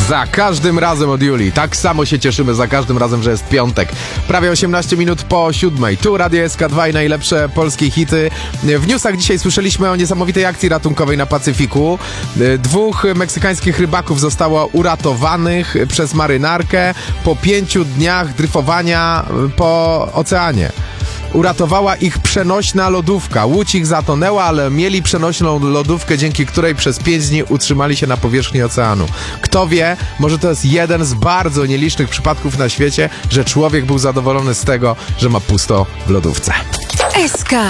Za każdym razem od Julii. Tak samo się cieszymy za każdym razem, że jest piątek. Prawie 18 minut po 7. Tu Radio SK2 i najlepsze polskie hity. W newsach dzisiaj słyszeliśmy o niesamowitej akcji ratunkowej na Pacyfiku. 2 meksykańskich rybaków zostało uratowanych przez marynarkę po 5 dniach dryfowania po oceanie. Uratowała ich przenośna lodówka. Łódź ich zatonęła, ale mieli przenośną lodówkę, dzięki której przez 5 dni utrzymali się na powierzchni oceanu. Kto wie, może to jest jeden z bardzo nielicznych przypadków na świecie, że człowiek był zadowolony z tego, że ma pusto w lodówce. SK.